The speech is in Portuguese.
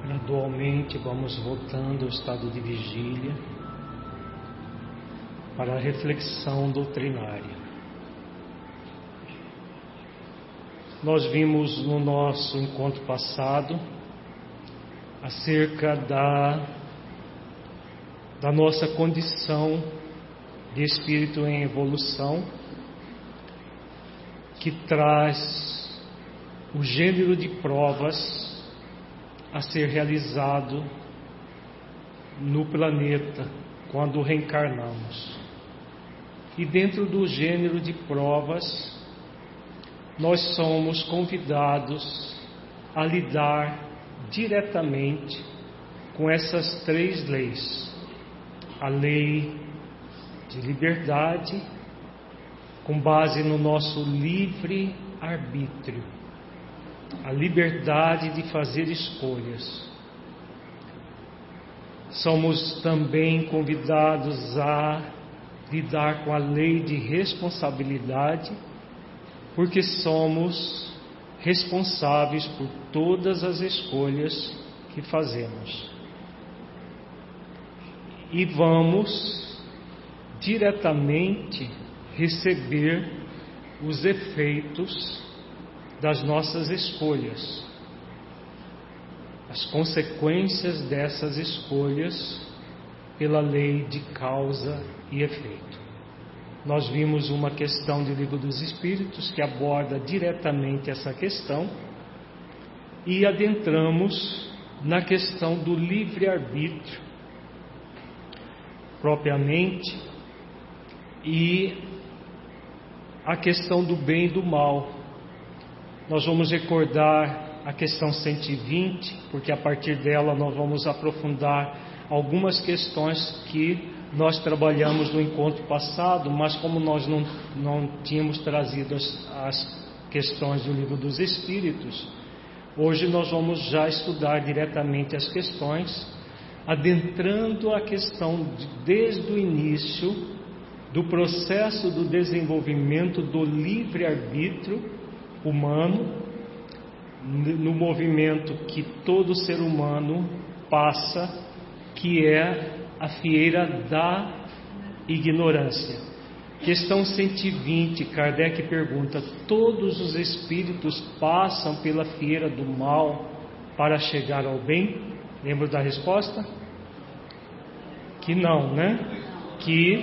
Gradualmente vamos voltando ao estado de vigília para a reflexão doutrinária. Nós vimos no nosso encontro passado acerca da nossa condição de espírito em evolução, que traz o gênero de provas a ser realizado no planeta quando reencarnamos. E dentro do gênero de provas, nós somos convidados a lidar diretamente com essas três leis: a lei de liberdade, com base no nosso livre arbítrio, a liberdade de fazer escolhas. Somos também convidados a lidar com a lei de responsabilidade, porque somos responsáveis por todas as escolhas que fazemos. E vamos diretamente receber os efeitos das nossas escolhas, as consequências dessas escolhas pela lei de causa e efeito. Nós vimos uma questão do Livro dos Espíritos que aborda diretamente essa questão e adentramos na questão do livre-arbítrio propriamente e a questão do bem e do mal. Nós vamos recordar a questão 120, porque a partir dela nós vamos aprofundar algumas questões que nós trabalhamos no encontro passado, mas como nós não tínhamos trazido as questões do Livro dos Espíritos, hoje nós vamos já estudar diretamente as questões, adentrando a questão desde o início do processo do desenvolvimento do livre-arbítrio humano, no movimento que todo ser humano passa, que é a fieira da ignorância. Questão 120, Kardec pergunta: todos os espíritos passam pela fieira do mal para chegar ao bem? Lembra da resposta? Que não, né? Que